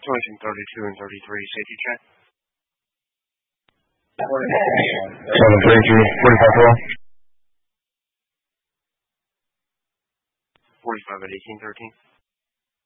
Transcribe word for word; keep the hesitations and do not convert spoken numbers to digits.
Situation thirty-two and thirty-three, safety check. seven thirty-three, forty-five four. forty-five at eighteen thirteen.